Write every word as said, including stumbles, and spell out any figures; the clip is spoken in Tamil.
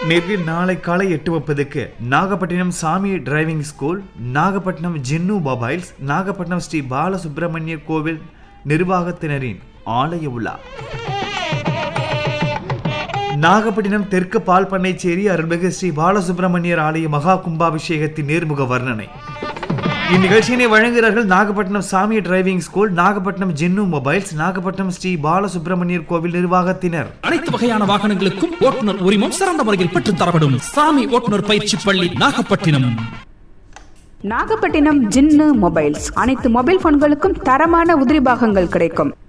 நேரில் நாளை காலை எட்டு முப்பதுக்கு நாகப்பட்டினம் சாமி டிரைவிங் ஸ்கூல், நாகப்பட்டினம் ஜின்னு மொபைல்ஸ், நாகப்பட்டினம் ஸ்ரீ பாலசுப்பிரமணிய கோவில் நிர்வாகத்தினரின் ஆலய உலா. நாகப்பட்டினம் தெற்கு பால் பண்ணைச்சேரி அருள்மிகு ஸ்ரீ பாலசுப்பிரமணியர் ஆலய மகா கும்பாபிஷேகத்தின் நேர்முக வர்ணனை. இந்நிகழ்ச்சியினை வழங்குகிறார்கள் நாகப்பட்டினம் சாமி டிரைவிங் ஸ்கூல், நாகப்பட்டினம் ஜின்னு மொபைல்ஸ், நாகப்பட்டினம் ஸ்ரீ பாலசுப்பிரமணியர் கோவில் நிர்வாகத்தினர். அனைத்து வகையான வாகனங்களுக்கும் ஓட்டுநர் உரிமம் சிறந்த முறையில் பெற்றுத் தரப்படும் சாமி ஓட்டுநர் பயிற்சி பள்ளி நாகப்பட்டினம். நாகப்பட்டினம் ஜின்னு மொபைல்ஸ், அனைத்து மொபைல் போன்களுக்கும் தரமான உதிரி பாகங்கள் கிடைக்கும்.